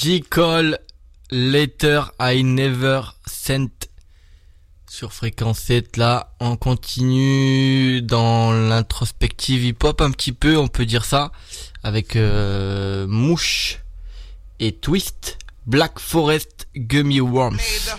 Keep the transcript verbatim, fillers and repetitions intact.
J. Cole, Letter I Never Sent sur Fréquence sept. Là, on continue dans l'introspective hip-hop un petit peu, on peut dire ça, avec euh, Mouche et Twist, Black Forest, Gummy Worms.